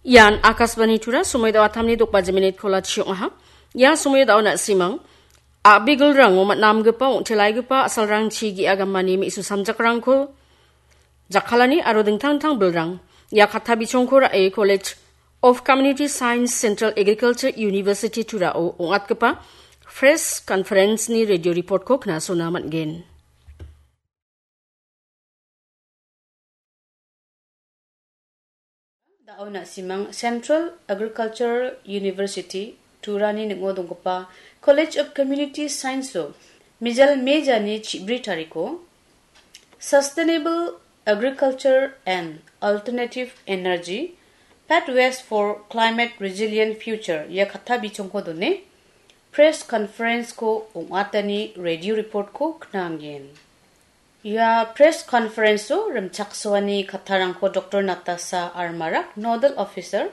Yan Akasbani Tura, Sumoy Atamni Dokba Jaminate Kola Chioha, Ya Sumoy Dauna Simang, A Bigel Rang, Omat Namgupa, Tilaigupa, Asal Rang Chigi Agamani, Isu Samjakrangko, Jakalani, Aroding Tang Bilrang, Ya Katabi Chonkora A College of Community Science Central Agriculture University Tura O Atkepa, Press Conference ni Radio Report Kokna Sonaman Gen. Dauna Simang Central Agricultural University Turani Ngodongpa College of Community Science Lo Mijal Mejani Chibritariko Sustainable Agriculture and Alternative Energy Pathways for Climate Resilient Future Yakata Bichongkodone Press Conference ko ungatani Radio Report ko knangyen Ya press conference so ramchakswani khatharang ko Dr. Natasha Armarak Nodal Officer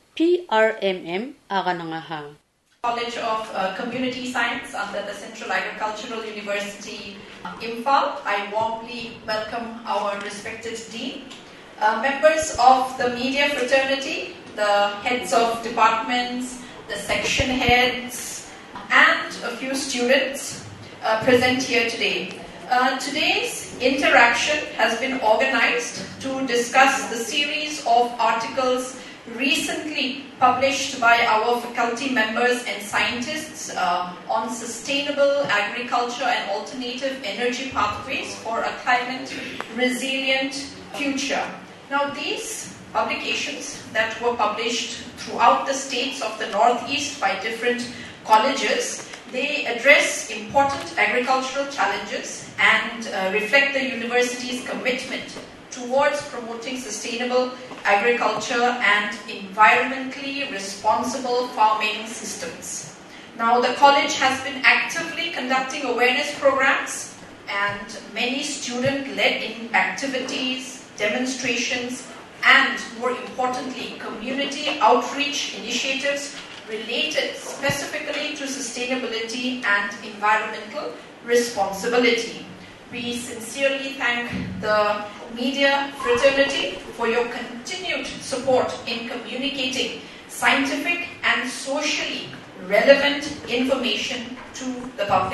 PRMM aganangaha College of Community Science under the Central Agricultural University Imphal. I warmly welcome our respected dean, members of the media fraternity, the heads of departments, the section heads, and a few students present here today. Today's interaction has been organized to discuss the series of articles recently published by our faculty members and scientists on sustainable agriculture and alternative energy pathways for a climate resilient future. Now, these publications that were published throughout the states of the Northeast by different colleges, they address important agricultural challenges and reflect the university's commitment towards promoting sustainable agriculture and environmentally responsible farming systems. Now, the college has been actively conducting awareness programs and many student-led activities, demonstrations, and more importantly, community outreach initiatives related specifically to sustainability and environmental responsibility. We sincerely thank the media fraternity for your continued support in communicating scientific and socially relevant information to the public.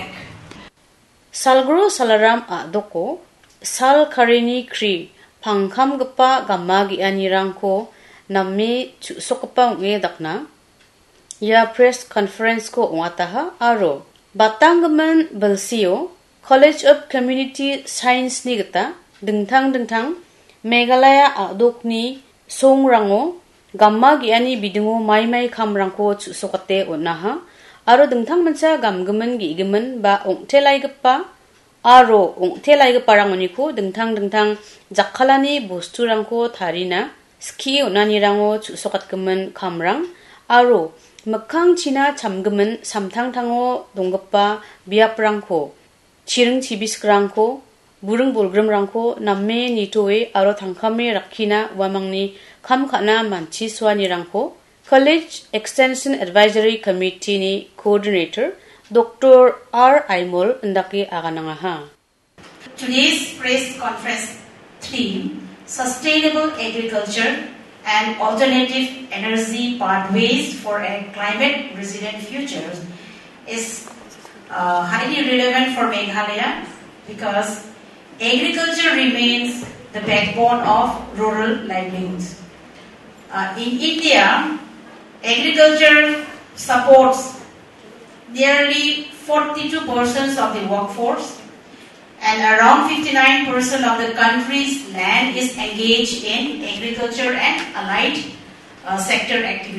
Salgro salaram adoko sal karini kri pangkam gapa gamagi anirangko namme sokapa ngedakna ya press conference ko ngataha aro batanggaman balsio College of Community Science ni gata dengtang Meghalaya adokni songrango gamma giani bidungo mai khamrangko chusokate onaha aro dengtang mancha gamgemen gigemen ba ongtelaigpa aro ongtelaigparangoniku dengtang jakhalani bosturangko tharina ski onanirango chusokatgemen khamrang aro mokhang china chamgemen samthangthango dongpa biaprangko Chirung chibiskrangko, burung bulgrumrangko namme nitoe aro tangkame rakhina wamangni khamkhana manchi swanirangko College Extension Advisory Committee ni Coordinator Dr. R. Aimol ndake aganangaha. Today's press conference theme, Sustainable Agriculture and Alternative Energy Pathways for a Climate Resilient Future, is highly relevant for Meghalaya because agriculture remains the backbone of rural livelihoods. In India, agriculture supports nearly 42% of the workforce and around 59% of the country's land is engaged in agriculture and allied sector activities.